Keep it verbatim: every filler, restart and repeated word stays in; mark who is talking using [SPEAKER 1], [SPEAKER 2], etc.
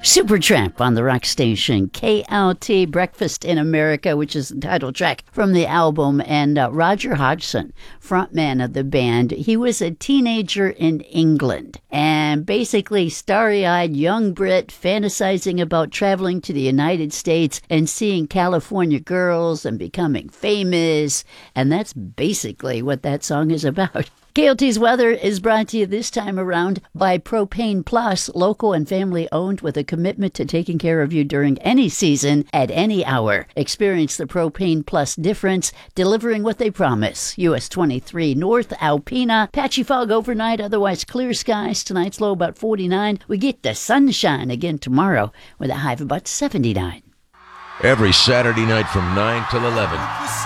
[SPEAKER 1] Supertramp on the rock station K L T, Breakfast in America, which is the title track from the album. And uh, Roger Hodgson, frontman of the band, he was a teenager in England and basically starry-eyed young Brit fantasizing about traveling to the United States and seeing California girls and becoming famous. And that's basically what that song is about. K L T's weather is brought to you this time around by Propane Plus, local and family owned with a commitment to taking care of you during any season at any hour. Experience the Propane Plus difference, delivering what they promise. U S twenty-three North Alpena, patchy fog overnight, otherwise clear skies. Tonight's low about forty-nine. We get the sunshine again tomorrow with a high of about seventy-nine.
[SPEAKER 2] Every Saturday night from nine till eleven.